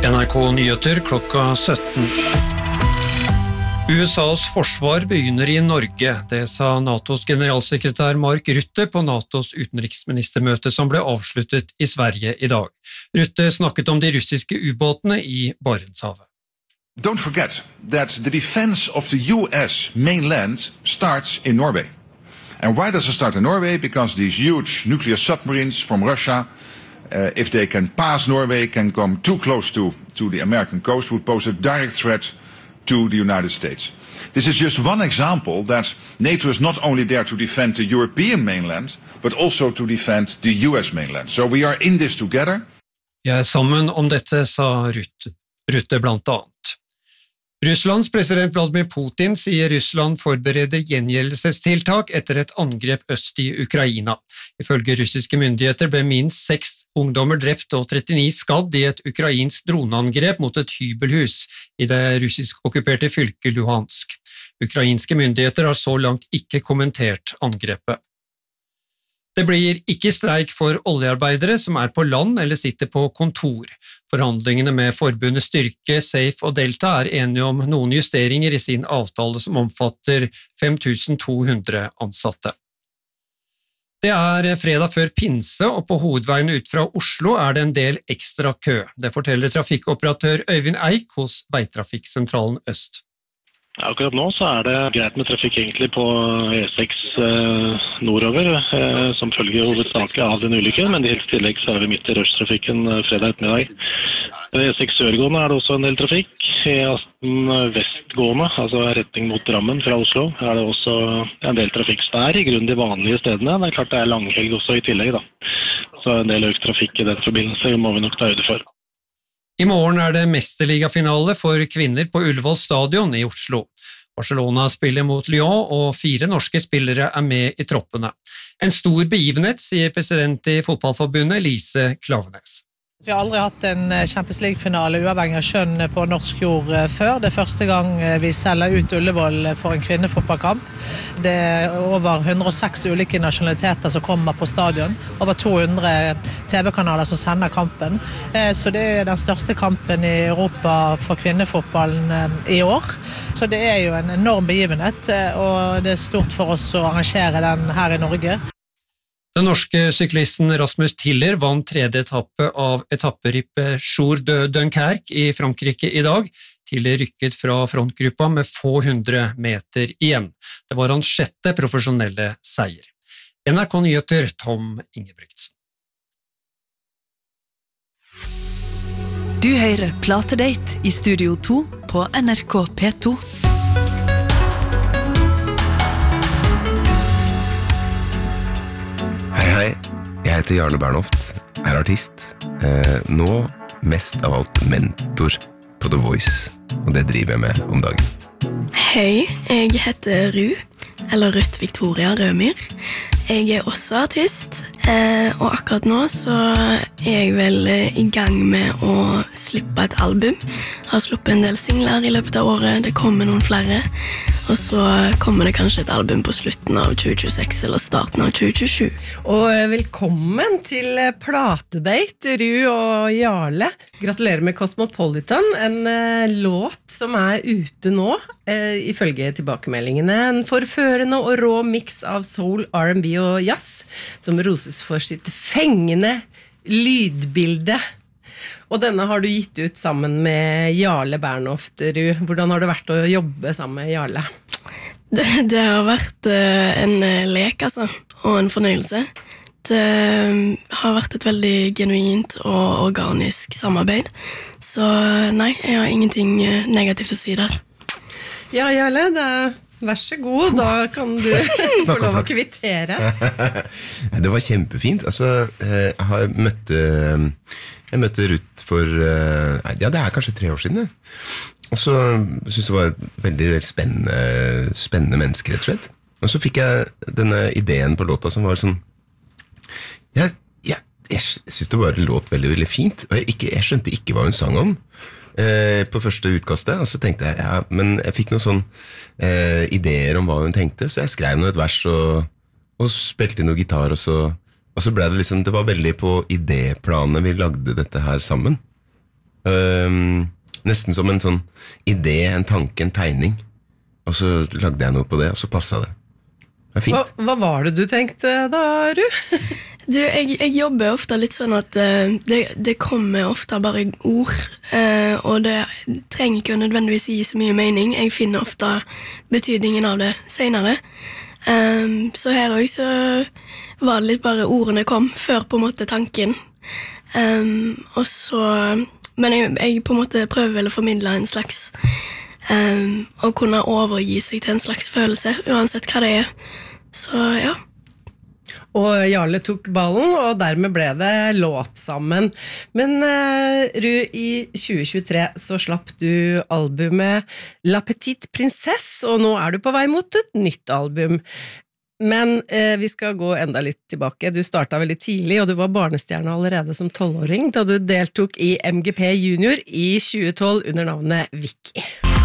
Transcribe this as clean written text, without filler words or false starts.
NRK Nyheter klokka 17. USAs forsvar begynner i Norge, det sa NATOs generalsekretær Mark Rutte på NATOs utenriksministermøte som ble avsluttet i Sverige i dag. Rutte snakket om de russiske ubåtene i Barentshavet. Don't forget that the defense of the US mainland starts in Norway. And why does it start in Norway? Because these huge nuclear submarines from Russia, if they can pass Norway, can come too close to the American coast, would pose a direct threat to the United States. This is just one example that NATO is not only there to defend the European mainland, but also to defend the US mainland. So we are in this together. Ja, sammen om dette, sa Rutte blant annet. Russlands president Vladimir Putin sier Russland forbereder gjengjeldelsestiltak etter et angrep øst i Ukraina. Ifølge russiske myndigheter ble minst 6 ungdommer drept og 39 skadd i et ukrainsk droneangrep mot et hybelhus i det russisk-okkuperte fylket Luhansk. Ukrainske myndigheter har så langt ikke kommentert angrepet. Det blir ikke streik for oljearbeidere som er på land eller sitter på kontor. Forhandlingene med forbundet Styrke, Safe og Delta er enige om noen justeringer i sin avtale som omfatter 5200 ansatte. Det er fredag før pinse, og på hovedveien ut fra Oslo er det en del ekstra kø. Det forteller trafikkoperatør Øyvind Eik hos Veitrafikksentralen Øst. Akkurat nå så er det greit med trafikk egentlig på E6 nordover, som følger hovedsakelig av den ulykken, men i tillegg så er vi midt i rushtrafikken fredag ettermiddag. E6 sørgående er det også en del trafikk. E18 vestgående, altså retning mot Drammen fra Oslo, er det også en del trafikk. Så det er i grunnen de vanlige stedene. Det er klart det er langhelg også i tillegg da. Så en del økt trafikk i den forbindelse må vi nok ta høyde for. I morgen er det mesterligafinale for kvinner på Ullevål stadion i Oslo. Barcelona spiller mot Lyon, og 4 norske spillere er med i troppene. En stor begivenhet, sier president i fotballforbundet Lise Klaveness. Vi har aldri hatt en Champions League-finale uavhengig av kjønn på norsk jord før. Det er første gang vi selger ut Ullevål for en kvinnefotballkamp. Det er over 106 ulike nasjonaliteter som kommer på stadion. Over 200 TV-kanaler som sender kampen. Så det er den største kampen i Europa for kvinnefotballen i år. Så det er jo en enorm begivenhet, og det er stort for oss å arrangere den her i Norge. Den norske syklisten Rasmus Tiller vant 3. etappe av etapperippet Jour de Dunkerque i Frankrike i dag. Tiller rykket fra frontgruppa med få 100 meter igjen. Det var hans 6. profesjonelle seier. NRK Nyheter, Tom Ingebrigtsen. Du hører Platedate i Studio 2 på NRK P2. Hei, jeg heter Jarle Bernhoft, er artist. Nå mest av alt mentor på The Voice, og det driver jeg med om dagen. Hei, jeg heter Ru, eller Ruth Victoria Rømyr. Jeg er også artist, og akkurat nå så er jeg vel i gang med å slippe et album. Jeg har sluppet en del singler i løpet av året, det kommer noen flere. Og så kommer det kanskje et album på slutten av 2026 eller starten av 2027. Og velkommen til Platedate, Ru og Jarle. Gratulerer med Cosmopolitan, en låt som er ute nå, ifølge tilbakemeldingene. En forførende og rå mix av soul, R&B og jazz, som roses for sitt fengende lydbilde. Og denne har du gitt ut sammen med Jarle Bernhoft, Ru. Hvordan har det vært å jobbe sammen med Jarle? Det har vært en lek, altså, og en fornøyelse. Det har vært et veldig genuint og organisk samarbeid. Så nei, jeg har ingenting negativt å si der. Ja, Jarle, vær så god, da kan du få lov å kvittere. Det var kjempefint. Altså, jeg møtte Ruth for, det er kanskje 3 år siden. Og så synes jeg det var veldig spennende mennesker, rett og slett. Og så fikk jeg denne ideen på låta som var sånn, jeg synes det var låt veldig, veldig fint, og jeg skjønte ikke hva hun sang om på første utkastet, og så tenkte jeg, men jeg fikk noen sånn ideer om hva hun tenkte, så jeg skrev noe et vers og spilte noe gitar, og så ble det liksom, det var veldig på idéplanet vi lagde dette her sammen. Nesten som en sånn idé, en tanke, en tegning. Og så lagde jeg noe på det, og så passet det. Det er fint. Hva var det du tenkte da, Ru? Jeg jobber ofte litt sånn at det kommer ofte bare ord, og det trenger ikke nødvendigvis gi så mye mening. Jeg finner ofte betydningen av det senere. Så her også så var det litt bare ordene kom før på en måte tanken. Og så, men jeg på en måte prøver vel å formidle en slags å kunne overgi seg til en slags følelse, uansett hva det er. Så ja. Og Jarle tok ballen, og dermed ble det låt sammen. Men Ru, i 2023 så slapp du albumet La Petite Princesse, og nå er du på vei mot et nytt album. Men vi skal gå enda litt tilbake. Du startet veldig tidlig, og du var barnestjerne allerede som 12-åring, da du deltok i MGP Junior i 2012 under navnet Vicky.